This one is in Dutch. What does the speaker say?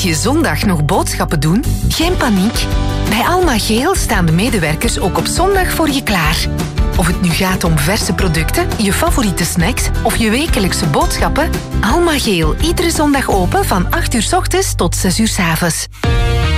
je zondag nog boodschappen doen? Geen paniek. Bij Alma Geel staan de medewerkers ook op zondag voor je klaar. Of het nu gaat om verse producten, je favoriete snacks of je wekelijkse boodschappen, Alma Geel iedere zondag open van 8 uur 's ochtends tot 6 uur 's avonds.